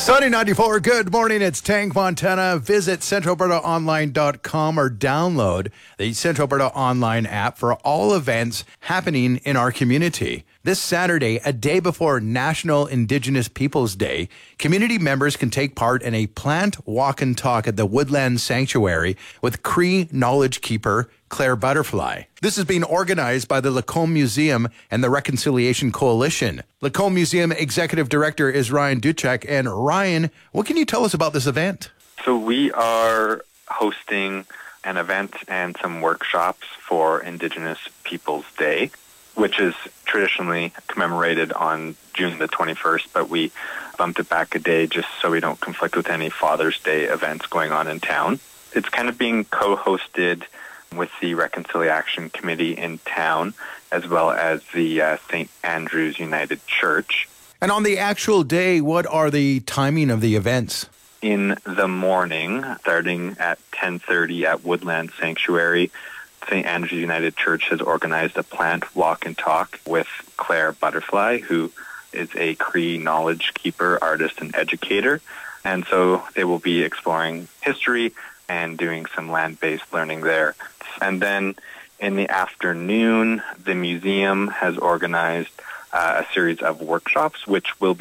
Sunny 94, good morning. It's Tank Montana. Visit centralalbertaonline.com or download the Central Alberta Online app for all events happening in our community. This Saturday, a day before National Indigenous Peoples Day, community members can take part in a plant walk and talk at the Woodland Sanctuary with Cree Knowledge Keeper Claire Butterfly. This is being organized by the Lacombe Museum and the Reconciliation Coalition. Lacombe Museum Executive Director is Ryan Duchek. And Ryan, what can you tell us about this event? So we are hosting an event and some workshops for Indigenous Peoples Day, which is traditionally commemorated on June the 21st, but we bumped it back a day just so we don't conflict with any Father's Day events going on in town. It's kind of being co-hosted with the Reconciliation Committee in town, as well as the St. Andrew's United Church. And on the actual day, what are the timing of the events? In the morning, starting at 10:30 at Woodland Sanctuary, St. Andrew's United Church has organized a plant walk and talk with Claire Butterfly, who is a Cree knowledge keeper, artist, and educator. And so they will be exploring history and doing some land-based learning there. And then in the afternoon, the museum has organized a series of workshops, which will